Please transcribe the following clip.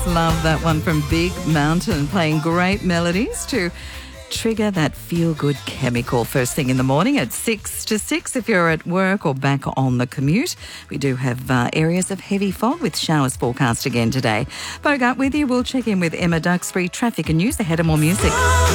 Love that one from Big Mountain, playing great melodies to trigger that feel-good chemical first thing in the morning at 6 to 6 if you're at work or back on the commute. We do have areas of heavy fog with showers forecast again today. Bogart with you. We'll check in with Emma Duxbury, traffic and news ahead of more music.